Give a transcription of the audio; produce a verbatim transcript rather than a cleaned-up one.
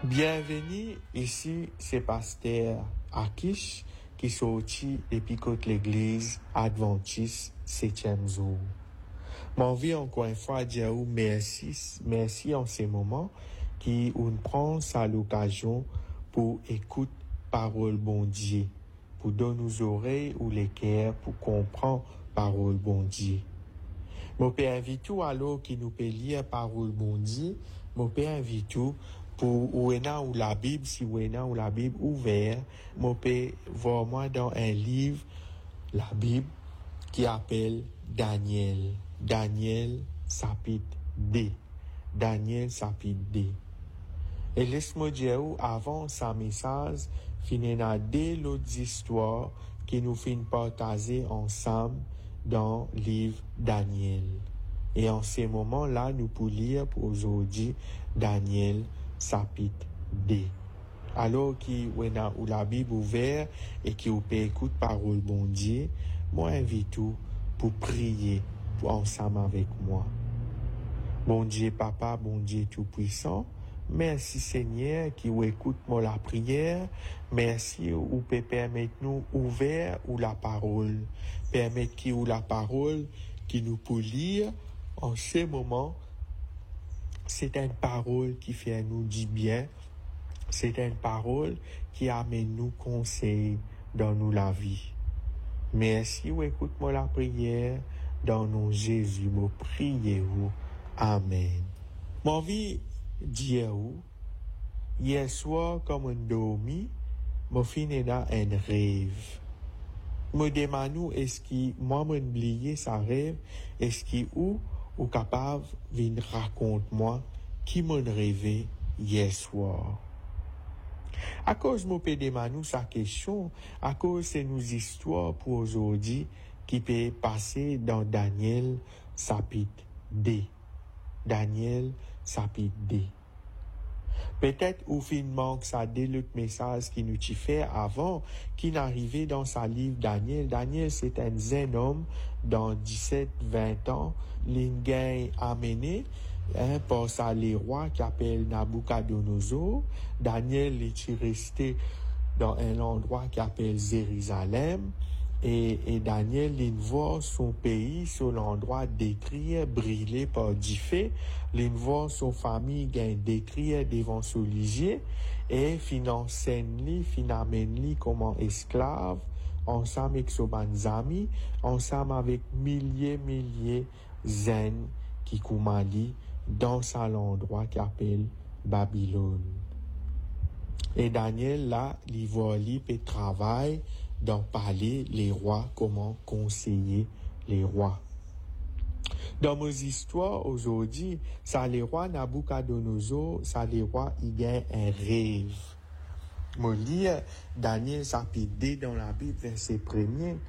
Bienvenue, ici c'est Pasteur Akish qui sortit depuis côté l'église Adventiste septième jour. Mon vie encore une fois dire merci, merci en ces moments qui on prend sa l'occasion pour écouter parole bon Dieu, pour donner nos oreilles ou les cœurs pour comprendre parole bon Dieu. Mon père invite tout alors qui nous peut lire parole bon Dieu, mon père invite tout pour ou ou la Bible, si ou ou la Bible ouvert, mon père voir moi dans un livre, la Bible, qui appelle Daniel. Daniel, chapitre deux. Daniel, chapitre deux. Et laisse-moi dire, avant sa message, finit à deux autres histoires qui nous finissent partager ensemble dans le livre Daniel. Et en ces moments-là, nous pouvons lire pour aujourd'hui Daniel, chapitre deux. Alors qui ou la Bible ouverte et qui ou peut écouter parole bon Dieu, moi invite tout pour prier pour ensemble avec moi. Bon Dieu papa, bon Dieu tout puissant, merci Seigneur qui ou écoute moi la prière, merci ou peut permettre nous ouvert ou la parole, permettre qui ou la parole qui nous peut lire en ces moments. C'est une parole qui fait nous du bien. C'est une parole qui amène nous conseils dans nous la vie. Merci ou écoute-moi la prière dans nos Jésus, me priez-vous. Amen. Mon vie dire hier soir comme un dormi, me finis dans un rêve. Me demande est-ce que moi m'oublier sa rêve, est-ce que ou ou capable venir raconte moi qui m'a rêvé hier soir. À cause mon peut demander sa question, à cause c'est nos histoires pour aujourd'hui qui peut passer dans Daniel chapitre deux. Daniel chapitre deux. Peut-être ou finalement que ça dès le message qui nous t'y fait avant, qui n'arrivait dans sa livre Daniel. Daniel, c'est un jeune homme dans dix-sept vingt ans, l'ingay amené, hein, par ça les rois qui appellent Nabucodonosor. Daniel est resté dans un endroit qui appelle Jérusalem. Et, et Daniel, il voit son pays sur l'endroit détruit, brûlé par du feu. Il voit son famille gain détruit devant son ligier. Et finance lui, finamène lui comme un esclave, ensemble avec son amis, ensemble avec milliers, milliers zen qui coumali dans cet endroit qui appelle Babylone. Et Daniel, là, il voit lui et travaille dans parler les rois, comment conseiller les rois. Dans mes histoires aujourd'hui, ça les rois Nabucodonosor, ça les rois, il y a un rêve. Moi lire Daniel chapitre deux dans la Bible, verset premier.